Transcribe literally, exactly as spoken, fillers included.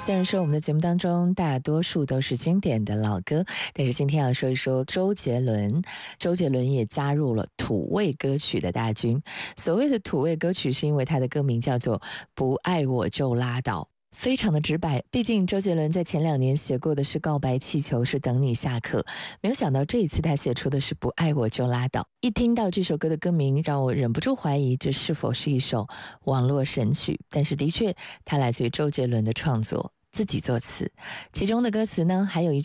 虽然说我们的节目当中大多数都是经典的老歌，但是今天要说一说周杰伦。周杰伦也加入了土味歌曲的大军。所谓的土味歌曲是因为他的歌名叫做不爱我就拉倒，非常的直白，毕竟周杰伦在前两年写过的是告白气球，是等你下课，没有想到这一次他写出的是不爱我就拉倒。一听到这首歌的歌名，让我忍不住怀疑这是否是一首网络神曲，但是的确它来自于周杰伦的创作，自己作词，其中的歌词呢还有一